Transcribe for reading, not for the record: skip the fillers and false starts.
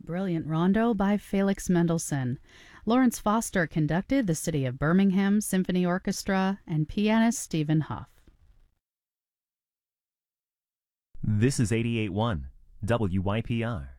Brilliant Rondo by Felix Mendelssohn. Lawrence Foster conducted the City of Birmingham Symphony Orchestra and pianist Stephen Huff. This is 88.1 WYPR.